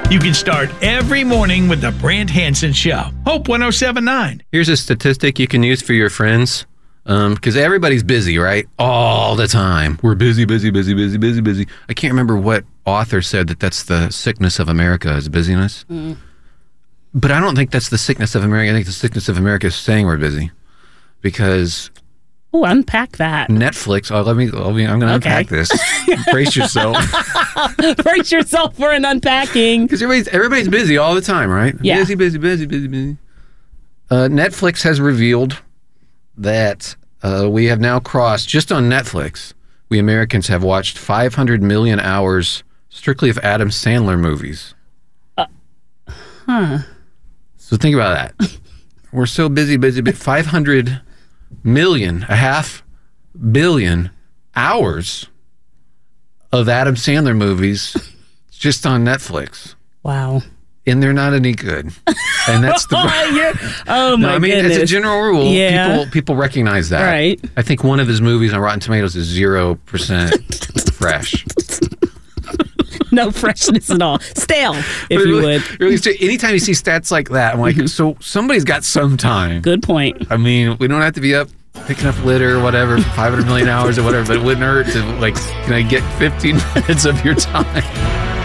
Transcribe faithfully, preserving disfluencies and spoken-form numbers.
You can start every morning with the Brant Hansen Show. Hope one oh seven point nine. Here's a statistic you can use for your friends. Because um, everybody's busy, right? All the time. We're busy, busy, busy, busy, busy, busy. I can't remember what author said that that's the sickness of America is busyness. Mm. But I don't think that's the sickness of America. I think the sickness of America is saying we're busy. Because... Oh, unpack that. Netflix. Oh, let me, let me I'm going to okay. unpack this. Brace yourself. Brace yourself for an unpacking. Because everybody's, everybody's busy all the time, right? Yeah. Busy, busy, busy, busy, busy. Uh, Netflix has revealed that uh, we have now crossed, just on Netflix, we Americans have watched five hundred million hours strictly of Adam Sandler movies. Uh, huh. So think about that. We're so busy, busy, but five hundred million, a half billion hours of Adam Sandler movies just on Netflix. Wow. And they're not any good. And that's the oh my no, I mean, goodness. it's a general rule. Yeah. People people recognize that. Right. I think one of his movies on Rotten Tomatoes is zero percent fresh. No freshness at all. Stale, if but you really, would. Really, anytime you see stats like that, I'm like, mm-hmm. so somebody's got some time. Good point. I mean, we don't have to be up picking up litter or whatever for five hundred million hours or whatever, but it wouldn't hurt to, like, can I get fifteen minutes of your time?